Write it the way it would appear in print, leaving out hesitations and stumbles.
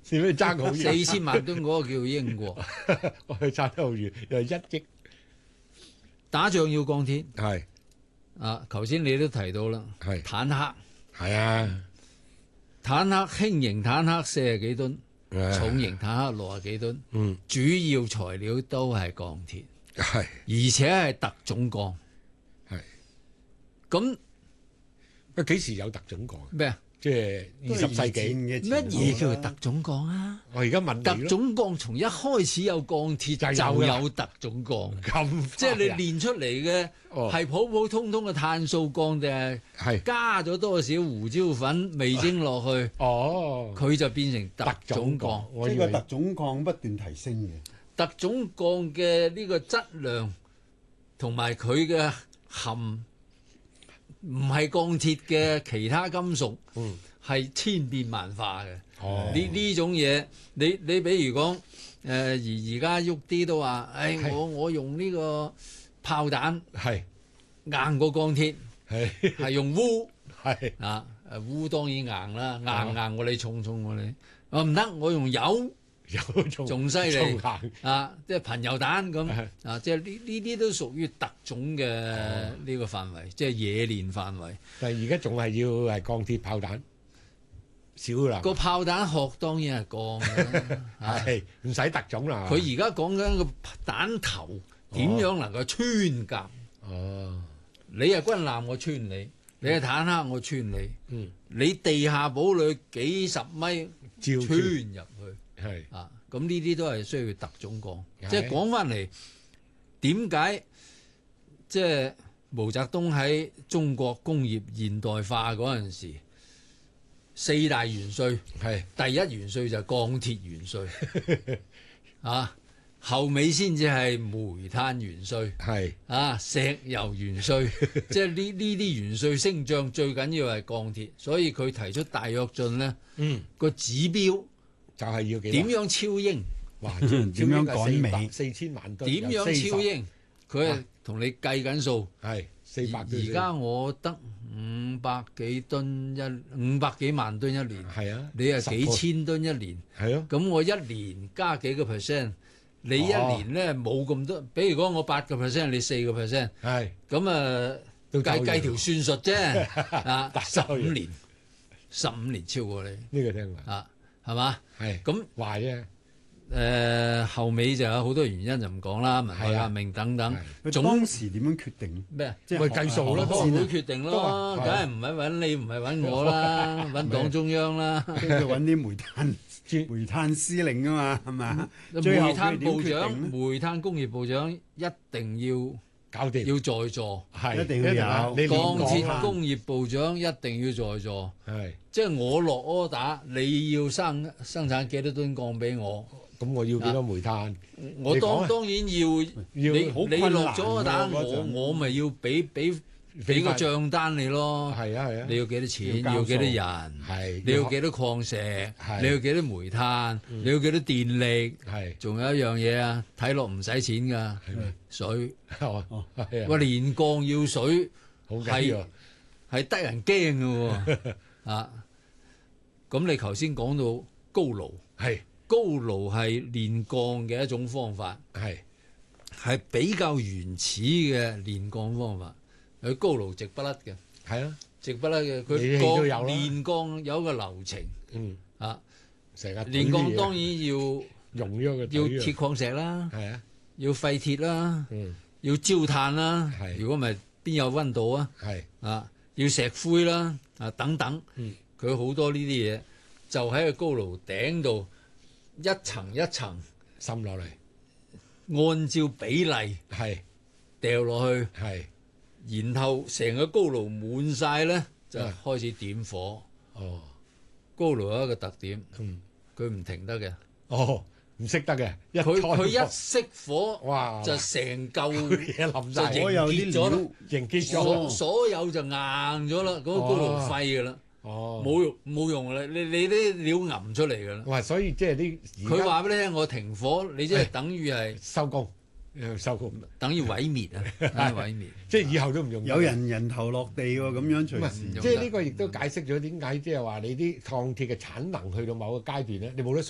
點解爭好遠 ？4000萬噸嗰個叫英國， 我哋爭得好遠，又係1億。 打仗要鋼鐵係啊！頭先你都提到啦， 係坦克， 係啊， 坦克輕型坦克40幾噸， 唉重型坦克60幾噸， 嗯主要材料都係鋼鐵， 係而且係特種鋼。 係。 咁喂，幾時有特種鋼？ 咩啊？ 即係20世紀。 乜嘢叫特種鋼啊？ 我而家問特你咯， 種鋼從一開始有鋼鐵就有特種鋼， 咁即係你練出嚟嘅哦係普普通通嘅碳素鋼定係係加咗多少胡椒粉味精落去， 哦， 佢就變成特種鋼。 我以為即係個特種鋼不斷提升嘅。 特種鋼嘅呢個質量同埋佢嘅含唔係鋼鐵嘅其他金屬，係千變萬化嘅。 哦呢種嘢，你比如講，而家喐啲都話， 係我用呢個炮彈係硬過鋼鐵， 係係用鎢係啊，鎢當然硬啦，硬過你，重過你。我唔得，我用油有仲犀利仲硬啊！即係貧油彈咁係啊！即係呢啲都屬於特種嘅呢個範圍，即係冶煉範圍。 但係而家仲係要係鋼鐵炮彈少啦， 個炮彈殼當然係鋼啦， 係唔使特種啦。 佢而家講緊個彈頭點樣能夠穿甲？ 哦， 你係軍艦，我穿你；你係坦克，我穿你。 嗯， 你地下堡壘幾十米照穿入去係啊！咁呢啲都係需要特種鋼。 係即係講翻嚟，點解即係毛澤東喺中國工業現代化嗰陣時，四大元帥， 係第一元帥就係鋼鐵元帥啊，後尾先至係煤炭元帥係啊，石油元帥，即係呢啲元帥升將最緊要係鋼鐵，所以佢提出大躍進呢個指標就係要幾點樣超英？ 哇？ 點樣趕美 4000萬噸， 點樣超英？佢係同你計緊數。 係400 而家我得500幾萬噸一年， 係啊， 你係幾千噸一年， 係咯， 咁我一年加幾個 percent，你一年咧冇咁多，比如講我8%，你4%， 係咁啊都夠用計條算術啫，啊大收 15年，15年超過你呢個聽過啊，係嘛？ 係咁壞啫， 後尾就有好多原因就唔講啦，文化革命等等， 佢當時點樣決定？ 咩啊？ 即係喂計數啦開會決定都咯， 係梗係唔係揾你，唔係揾我啦，揾黨中央啦。 跟住揾啲煤炭司令啊嘛，係嘛？最後煤炭部佢點決長、 定呢煤炭工業部長一定要搞掂， 要在座， 係一定要有你鋼鐵鋼工業部長一定要在座。 係即係我落 order，你要生產幾多噸鋼俾我， 咁我要幾多煤炭？ 我你講啊當然要你好困難落咗 order， 喎嗰陣我咪要俾個帳單你咯。 係啊係啊， 你要幾多錢？ 要交數要幾多人？ 係你要幾多礦石？ 係你要幾多煤炭？你要幾多電力？ 係仲有一樣嘢啊，睇落唔使錢㗎， 係咩？ 水。 哦係啊， 喂，煉鋼要水好緊要係得人驚嘅喎啊！咁你頭先講到高爐， 係高爐係煉鋼嘅一種方法，係比較原始嘅煉鋼方法。佢高爐直不甩嘅， 係啊， 直不甩嘅。 你佢都有啦煉鋼有一個流程啊， 成日煉鋼當然要溶咗佢， 要鐵礦石啦， 係啊， 要廢鐵啦，要焦炭啦。 係如果唔係邊有溫度啊？ 係啊，要石灰啦，啊等等，佢好多呢啲嘢就喺個高爐頂度一層一層滲落嚟， 按照比例係掉落去， 係然後成個高爐滿晒咧，就啊開始點火。 哦高爐有一個特點， 嗯佢唔停得嘅， 哦唔識得嘅， 佢一開熄火， 哇就成嚿嘢冧晒， 就所有啲凝結咗啦料， 凝結咗， 所有就硬咗啦，嗰個高爐廢㗎啦， 哦冇用啦，你啲料揞出嚟㗎啦。 哇！所以即係啲佢話俾你聽，我停火，你即係等於係收工，收工， 等於毀滅啊！等於毀滅。 即係以後都唔用。 有人頭落地喎，咁樣唔係隨時。 即係呢個亦都解釋咗點解即係話你啲鋼鐵嘅產能去到某個階段咧，你冇得。